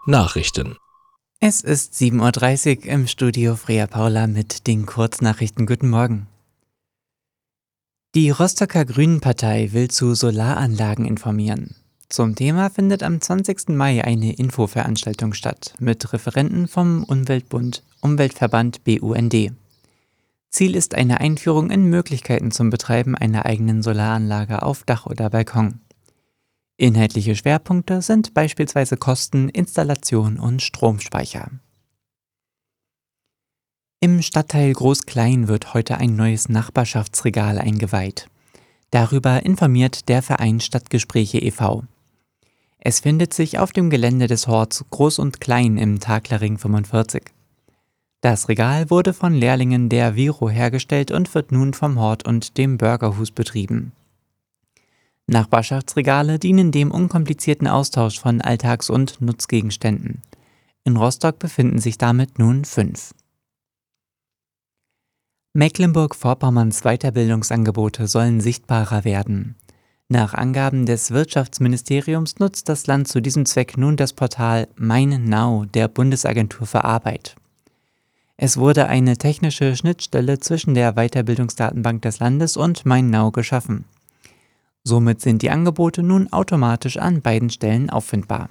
Nachrichten. Es ist 7:30 Uhr im Studio Freya Paula mit den Kurznachrichten. Guten Morgen. Die Rostocker Grünen-Partei will zu Solaranlagen informieren. Zum Thema findet am 20. Mai eine Infoveranstaltung statt mit Referenten vom Umweltverband BUND. Ziel ist eine Einführung in Möglichkeiten zum Betreiben einer eigenen Solaranlage auf Dach oder Balkon. Inhaltliche Schwerpunkte sind beispielsweise Kosten, Installation und Stromspeicher. Im Stadtteil Groß-Klein wird heute ein neues Nachbarschaftsregal eingeweiht. Darüber informiert der Verein Stadtgespräche e.V. Es findet sich auf dem Gelände des Horts Groß und Klein im Taklerring 45. Das Regal wurde von Lehrlingen der Viro hergestellt und wird nun vom Hort und dem Burgerhus betrieben. Nachbarschaftsregale dienen dem unkomplizierten Austausch von Alltags- und Nutzgegenständen. In Rostock befinden sich damit nun 5. Mecklenburg-Vorpommerns Weiterbildungsangebote sollen sichtbarer werden. Nach Angaben des Wirtschaftsministeriums nutzt das Land zu diesem Zweck nun das Portal MeinNow der Bundesagentur für Arbeit. Es wurde eine technische Schnittstelle zwischen der Weiterbildungsdatenbank des Landes und MeinNow geschaffen. Somit sind die Angebote nun automatisch an beiden Stellen auffindbar.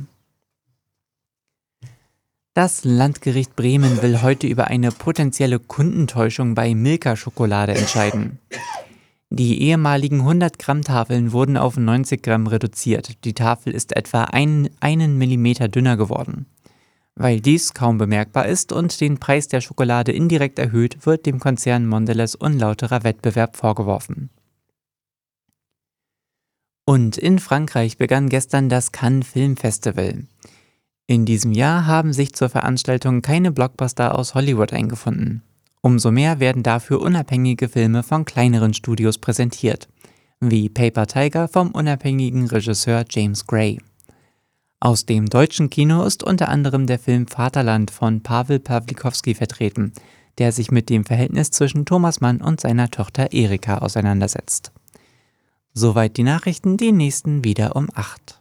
Das Landgericht Bremen will heute über eine potenzielle Kundentäuschung bei Milka-Schokolade entscheiden. Die ehemaligen 100 Gramm Tafeln wurden auf 90 Gramm reduziert. Die Tafel ist etwa einen Millimeter dünner geworden. Weil dies kaum bemerkbar ist und den Preis der Schokolade indirekt erhöht, wird dem Konzern Mondelez unlauterer Wettbewerb vorgeworfen. Und in Frankreich begann gestern das Cannes Film Festival. In diesem Jahr haben sich zur Veranstaltung keine Blockbuster aus Hollywood eingefunden. Umso mehr werden dafür unabhängige Filme von kleineren Studios präsentiert, wie Paper Tiger vom unabhängigen Regisseur James Gray. Aus dem deutschen Kino ist unter anderem der Film Vaterland von Paweł Pawlikowski vertreten, der sich mit dem Verhältnis zwischen Thomas Mann und seiner Tochter Erika auseinandersetzt. Soweit die Nachrichten, die nächsten wieder um 8.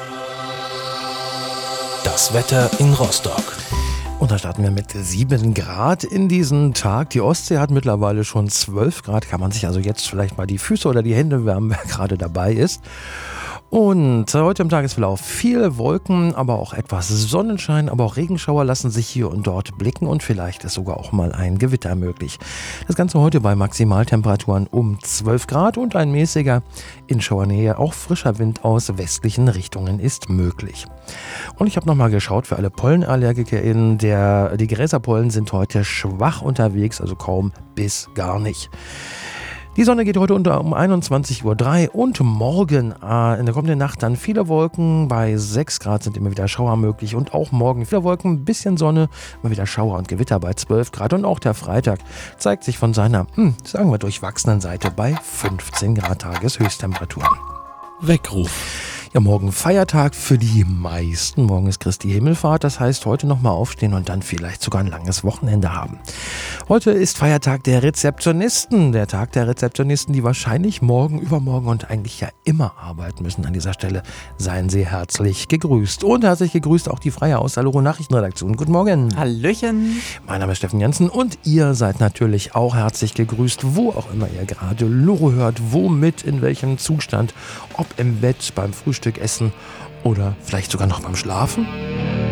Das Wetter in Rostock. Und da starten wir mit 7 Grad in diesen Tag. Die Ostsee hat mittlerweile schon 12 Grad. Kann man sich also jetzt vielleicht mal die Füße oder die Hände wärmen, wer gerade dabei ist. Und heute im Tagesverlauf viel Wolken, aber auch etwas Sonnenschein, aber auch Regenschauer lassen sich hier und dort blicken und vielleicht ist sogar auch mal ein Gewitter möglich. Das Ganze heute bei Maximaltemperaturen um 12 Grad und ein mäßiger, in Schauernähe auch frischer Wind aus westlichen Richtungen ist möglich. Und ich habe nochmal geschaut für alle PollenallergikerInnen, die Gräserpollen sind heute schwach unterwegs, also kaum bis gar nicht. Die Sonne geht heute unter um 21:03 Uhr und morgen in der kommenden Nacht dann viele Wolken. Bei 6 Grad sind immer wieder Schauer möglich und auch morgen viele Wolken, ein bisschen Sonne, immer wieder Schauer und Gewitter bei 12 Grad. Und auch der Freitag zeigt sich von seiner, sagen wir, durchwachsenen Seite bei 15 Grad Tageshöchsttemperaturen. Weckruf. Ja, morgen Feiertag für die meisten. Morgen ist Christi Himmelfahrt, das heißt heute nochmal aufstehen und dann vielleicht sogar ein langes Wochenende haben. Heute ist Feiertag der Rezeptionisten, der Tag der Rezeptionisten, die wahrscheinlich morgen, übermorgen und eigentlich ja immer arbeiten müssen. An dieser Stelle seien Sie herzlich gegrüßt. Und herzlich gegrüßt auch die Freie aus der Loro Nachrichtenredaktion. Guten Morgen. Hallöchen. Mein Name ist Steffen Jansen und ihr seid natürlich auch herzlich gegrüßt, wo auch immer ihr gerade Loro hört, womit, in welchem Zustand, ob im Bett, beim Frühstück essen oder vielleicht sogar noch beim Schlafen.